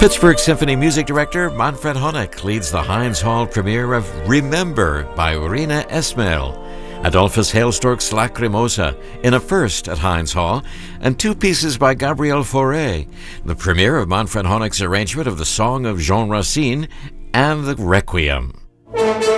Pittsburgh Symphony music director Manfred Honeck leads the Heinz Hall premiere of Remember by Rina Esmail, Adolphus Hailstork's Lacrimosa in a first at Heinz Hall, and two pieces by Gabriel Fauré, the premiere of Manfred Honeck's arrangement of the Song of Jean Racine and the Requiem.